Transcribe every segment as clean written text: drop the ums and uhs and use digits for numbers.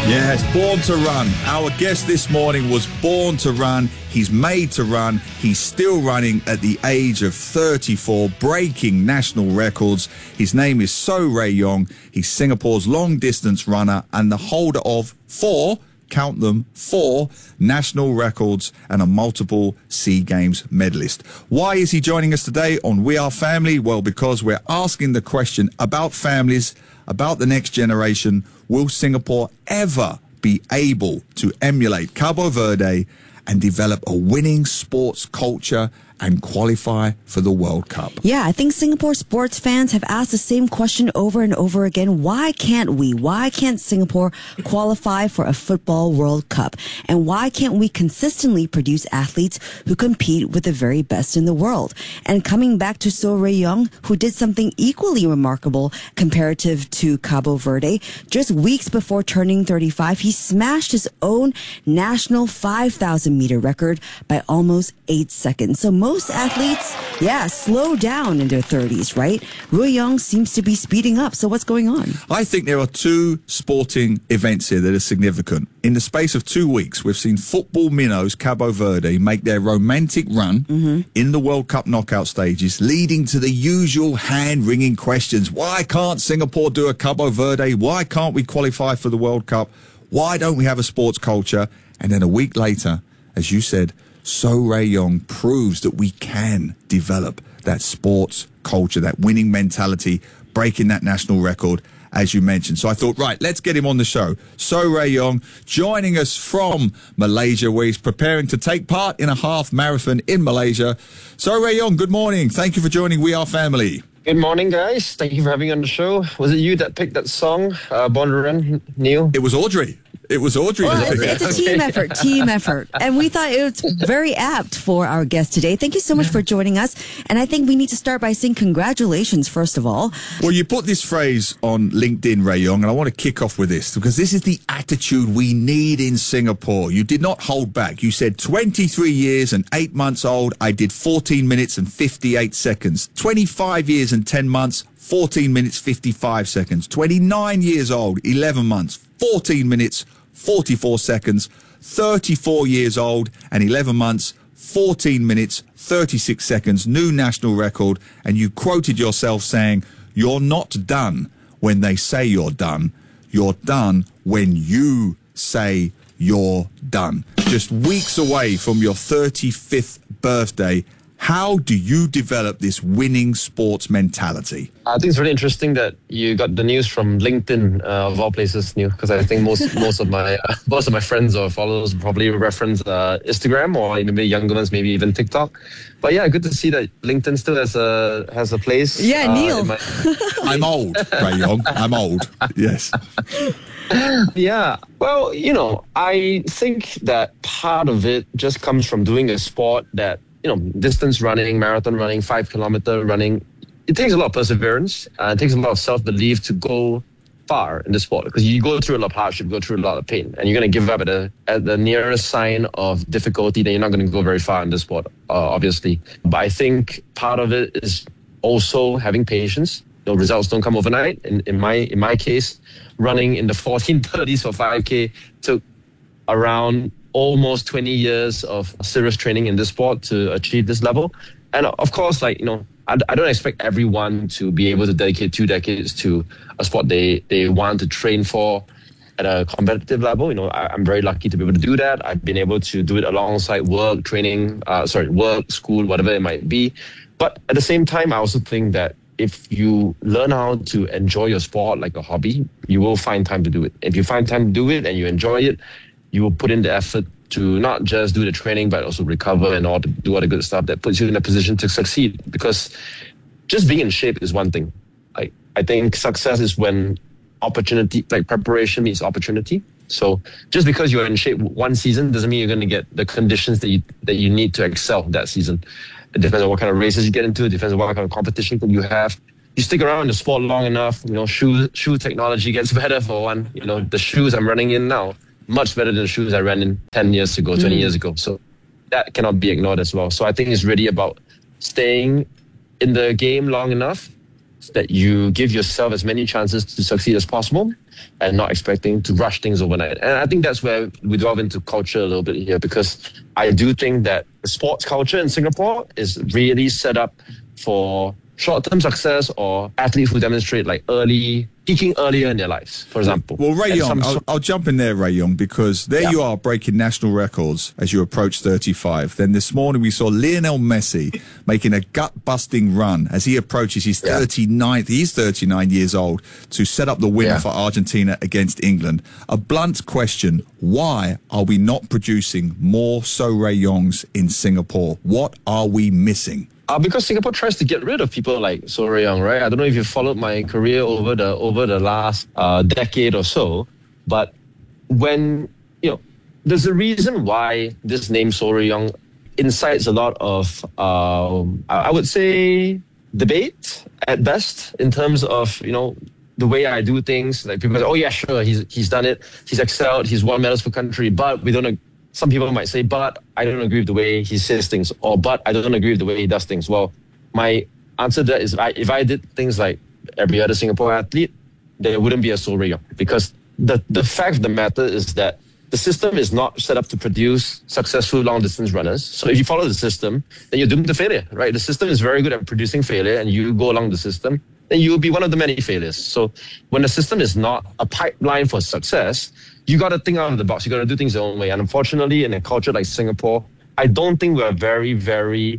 Yes, born to run. Our guest this morning was born to run. He's made to run. He's still running at the age of 34, breaking national records. His name is So Ray Yong. He's Singapore's long-distance runner and the holder of four national records and a multiple SEA Games medalist. Why is he joining us today on We Are Family? Well, because we're asking the question about families, about the next generation. Will Singapore ever be able to emulate Cabo Verde and develop a winning sports culture and qualify for the World Cup? Yeah, I think Singapore sports fans have asked the same question over and over again. Why can't we? Why can't Singapore qualify for a football World Cup? And why can't we consistently produce athletes who compete with the very best in the world? And coming back to So Ray Yong, who did something equally remarkable comparative to Cabo Verde, just weeks before turning 35, he smashed his own national 5,000 meter record by almost 8 seconds. So most athletes, slow down in their 30s, right? Ray Yong seems to be speeding up. So what's going on? I think there are two sporting events here that are significant. In the space of 2 weeks, we've seen football minnows Cabo Verde make their romantic run in the World Cup knockout stages, leading to the usual hand-wringing questions. Why can't Singapore do a Cabo Verde? Why can't we qualify for the World Cup? Why don't we have a sports culture? And then a week later, as you said, So Ray Yong proves that we can develop that sports culture, that winning mentality, breaking that national record, as you mentioned. So I thought, right, let's get him on the show. So Ray Yong joining us from Malaysia, where he's preparing to take part in a half marathon in Malaysia. So Ray Yong, good morning. Thank you for joining We Are Family. Good morning, guys. Thank you for having me on the show. Was it you that picked that song, Born to Run, Neil? It was Audrey. It was Audrey. Well, it's a team effort. And we thought it was very apt for our guest today. Thank you so much for joining us. And I think we need to start by saying congratulations, first of all. Well, you put this phrase on LinkedIn, Ray Yong, and I want to kick off with this because this is the attitude we need in Singapore. You did not hold back. You said 23 years and 8 months old, I did 14 minutes and 58 seconds. 25 years and 10 months, 14 minutes, 55 seconds. 29 years old, 11 months, 14 minutes, 44 seconds. 34 years old and 11 months, 14 minutes, 36 seconds. New national record. And you quoted yourself saying, you're not done when they say you're done. You're done when you say you're done. Just weeks away from your 35th birthday, how do you develop this winning sports mentality? I think it's really interesting that you got the news from LinkedIn of all places, Neil, because I think most of my friends or followers probably reference Instagram or maybe younger ones, maybe even TikTok. But yeah, good to see that LinkedIn still has a place. Yeah, Neil. I'm old, Ray Yong. I'm old. Yes. Yeah. Well, I think that part of it just comes from doing a sport that, distance running, marathon running, 5 kilometer running, it takes a lot of perseverance. It takes a lot of self-belief to go far in the sport because you go through a lot of hardship, go through a lot of pain, and you're going to give up at the nearest sign of difficulty, then you're not going to go very far in the sport, obviously. But I think part of it is also having patience. Results don't come overnight. In my case, running in the 1430s for 5K took around almost 20 years of serious training in this sport to achieve this level. And of course, I don't expect everyone to be able to dedicate 2 decades to a sport they want to train for at a competitive level. I'm very lucky to be able to do that. I've been able to do it alongside work, work, school, whatever it might be. But at the same time, I also think that if you learn how to enjoy your sport like a hobby, you will find time to do it. If you find time to do it and you enjoy it, you will put in the effort to not just do the training, but also recover and do all the good stuff that puts you in a position to succeed. Because just being in shape is one thing. I think success is when preparation meets opportunity. So just because you're in shape one season doesn't mean you're going to get the conditions that you need to excel that season. It depends on what kind of races you get into. It depends on what kind of competition that you have. You stick around in the sport long enough, shoe technology gets better for one. The shoes I'm running in now, much better than the shoes I ran in 10 years ago, 20 years ago. So that cannot be ignored as well. So I think it's really about staying in the game long enough that you give yourself as many chances to succeed as possible. and not expecting to rush things overnight. And I think that's where we delve into culture a little bit here, because I do think that the sports culture in Singapore is really set up for short-term success or athletes who demonstrate like peaking earlier in their lives, for example. Well, Ray Yong, I'll jump in there, Ray Yong, because there you are breaking national records as you approach 35. Then this morning we saw Lionel Messi making a gut-busting run as he approaches his 39th, he's 39 years old, to set up the winner for Argentina against England. A blunt question, why are we not producing more So Ray Yongs in Singapore? What are we missing? Because Singapore tries to get rid of people like So Ray Yong, right? I don't know if you followed my career over the last decade or so, but when there's a reason why this name So Ray Yong incites a lot of I would say debate at best in terms of the way I do things. Like people say, oh yeah, sure, he's done it, he's excelled, he's won medals for country, but we don't. Some people might say, but I don't agree with the way he says things, or but I don't agree with the way he does things. Well, my answer to that is if I did things like every other Singapore athlete, there wouldn't be a So Ray Yong, because the fact of the matter is that the system is not set up to produce successful long-distance runners. So if you follow the system, then you're doomed to failure, right? The system is very good at producing failure, and you go along the system, then you will be one of the many failures. So when the system is not a pipeline for success, you got to think out of the box. You got to do things your own way. And unfortunately, in a culture like Singapore, I don't think we're very, very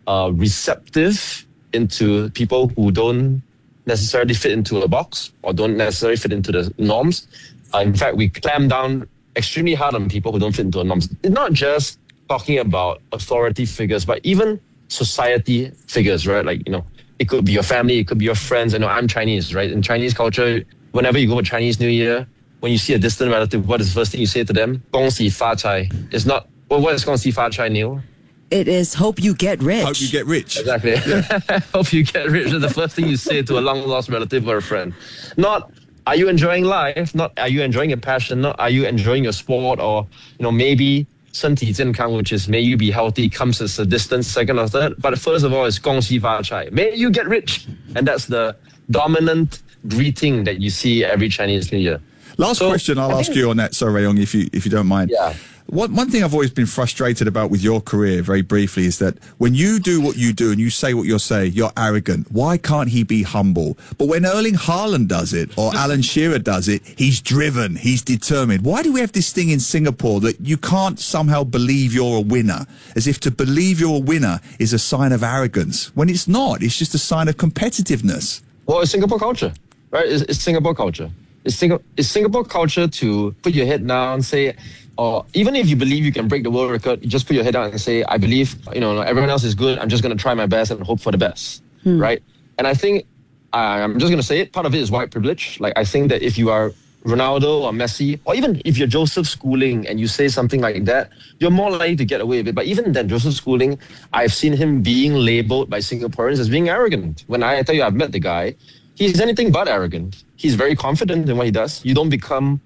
receptive into people who don't necessarily fit into a box or don't necessarily fit into the norms. In fact, we clamp down extremely hard on people who don't fit into the norms. It's not just talking about authority figures, but even society figures, right? Like, it could be your family, it could be your friends. I know I'm Chinese, right? In Chinese culture, whenever you go for Chinese New Year, when you see a distant relative, what is the first thing you say to them? 恭喜发财. It's not, well, what is 恭喜发财, Neil? It is hope you get rich. Hope you get rich. Exactly. Yeah. Hope you get rich is the first thing you say to a long-lost relative or a friend. Not, are you enjoying life? Not, are you enjoying your passion? Not, are you enjoying your sport? Or, maybe 身体健康, which is may you be healthy, comes as a distant second or third. But first of all, it's 恭喜发财. May you get rich. And that's the dominant greeting that you see every Chinese New Year. Last question I'll ask you on that, So Ray Yong, if you don't mind. Yeah. One thing I've always been frustrated about with your career, very briefly, is that when you do what you do and you say what you say, you're arrogant. Why can't he be humble? But when Erling Haaland does it or Alan Shearer does it, he's driven, he's determined. Why do we have this thing in Singapore that you can't somehow believe you're a winner, as if to believe you're a winner is a sign of arrogance, when it's not? It's just a sign of competitiveness. Well, it's Singapore culture, right? It's Singapore culture. It's Singapore culture to put your head down, say, or even if you believe you can break the world record, you just put your head down and say, I believe, everyone else is good. I'm just going to try my best and hope for the best, right? And I think, I'm just going to say it, part of it is white privilege. Like, I think that if you are Ronaldo or Messi, or even if you're Joseph Schooling and you say something like that, you're more likely to get away with it. But even then, Joseph Schooling, I've seen him being labeled by Singaporeans as being arrogant. When I tell you I've met the guy, he's anything but arrogant. He's very confident in what he does. You don't become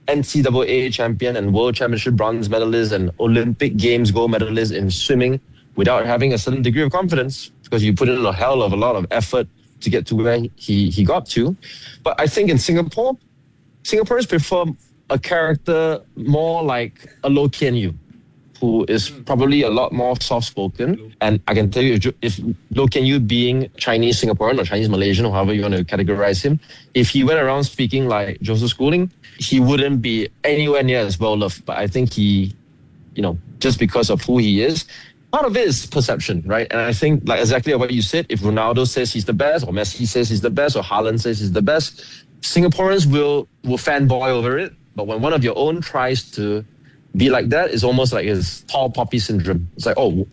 NCAA champion and world championship bronze medalist and Olympic Games gold medalist in swimming without having a certain degree of confidence, because you put in a hell of a lot of effort to get to where he got to. But I think in Singapore, Singaporeans prefer a character more like a Loh Kian Yew, who is probably a lot more soft-spoken. And I can tell you, if Loh Kian Yew being Chinese Singaporean or Chinese Malaysian, or however you want to categorize him, if he went around speaking like Joseph Schooling, he wouldn't be anywhere near as well-loved. But I think he, just because of who he is, part of it is perception, right? And I think, like exactly what you said, if Ronaldo says he's the best, or Messi says he's the best, or Haaland says he's the best, Singaporeans will fanboy over it. But when one of your own tries to be like that, it's almost like his tall poppy syndrome. It's like, oh,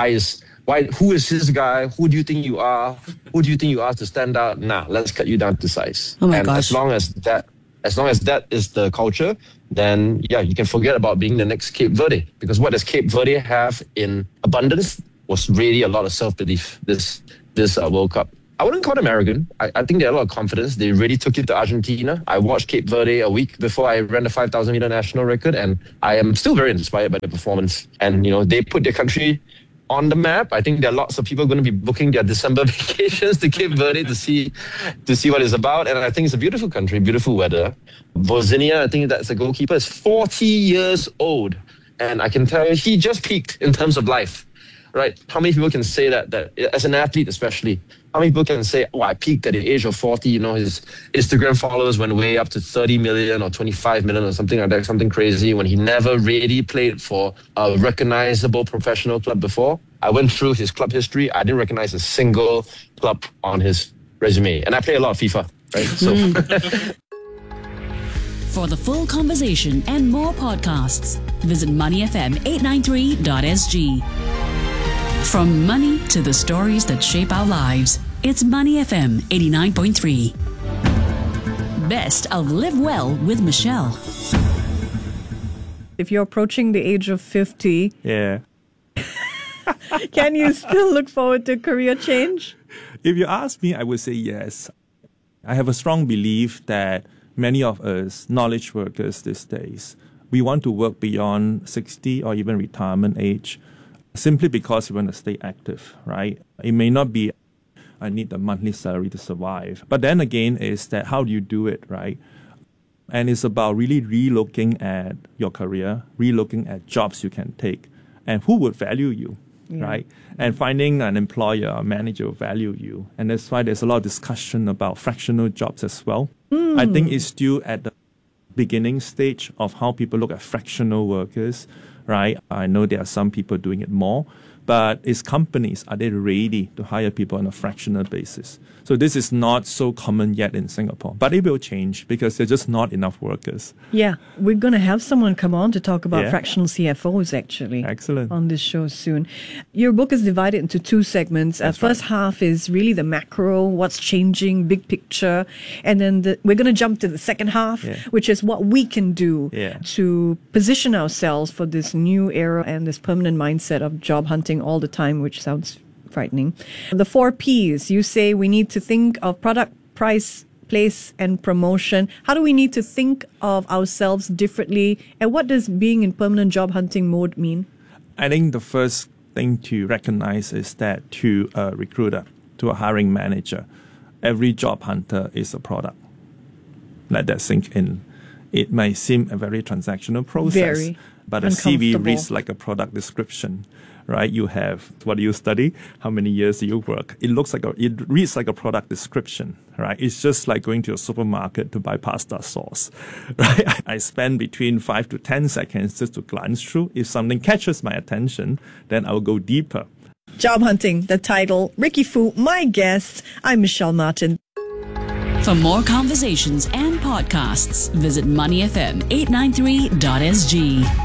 who is this guy? Who do you think you are? Who do you think you are to stand out? Nah, let's cut you down to size. Oh my and gosh. as long as that is the culture, then yeah, you can forget about being the next Cape Verde. Because what does Cape Verde have in abundance was really a lot of self-belief this World Cup. I wouldn't call them arrogant. I think they had a lot of confidence. They really took it to Argentina. I watched Cape Verde a week before I ran the 5,000 meter national record, and I am still very inspired by the performance. And, they put their country on the map. I think there are lots of people going to be booking their December vacations to Cape Verde to see what it's about. And I think it's a beautiful country, beautiful weather. Vozinha, I think that's a goalkeeper, is 40 years old. And I can tell you, he just peaked in terms of life, right? How many people can say that as an athlete especially, how many people can say, oh, I peaked at the age of 40, you know, his Instagram followers went way up to 30 million or 25 million or something like that, something crazy, when he never really played for a recognizable professional club before. I went through his club history. I didn't recognize a single club on his resume. And I play a lot of FIFA, right? So. For the full conversation and more podcasts, visit moneyfm893.sg. From money to the stories that shape our lives, it's Money FM 89.3. Best of Live Well with Michelle. If you're approaching the age of 50, Yeah. can you still look forward to a career change? If you ask me, I would say yes. I have a strong belief that many of us knowledge workers these days, we want to work beyond 60 or even retirement age simply because we want to stay active, right? It may not be, I need the monthly salary to survive. But then again, is that how do you do it, right? And it's about really relooking at your career, relooking at jobs you can take, and who would value you, right? And finding an employer or manager will value you. And that's why there's a lot of discussion about fractional jobs as well. I think it's still at the beginning stage of how people look at fractional workers, right? I know there are some people doing it more, but it's companies, are they ready to hire people on a fractional basis? So this is not so common yet in Singapore, but it will change because there's just not enough workers. Yeah, we're going to have someone come on to talk about Yeah. fractional CFOs actually. Excellent. On this show soon. Your book is divided into two segments. First half is really the macro, what's changing, big picture. And then we're going to jump to the second half, which is what we can do to position ourselves for this new era and this permanent mindset of job hunting all the time, which sounds frightening. The 4 Ps, you say we need to think of product, price, place, and promotion. How do we need to think of ourselves differently? And what does being in permanent job hunting mode mean? I think the first thing to recognize is that to a recruiter, to a hiring manager, every job hunter is a product. Let that sink in. It may seem a very transactional process, Very but a CV uncomfortable. reads like a product description, right? You have, what do you study? How many years do you work? It reads like a product description, right? It's just like going to a supermarket to buy pasta sauce, right? I spend between 5 to 10 seconds just to glance through. If something catches my attention, then I'll go deeper. Job Hunting, the title. Ricky Fu, my guest. I'm Michelle Martin. For more conversations and podcasts, visit moneyfm893.sg.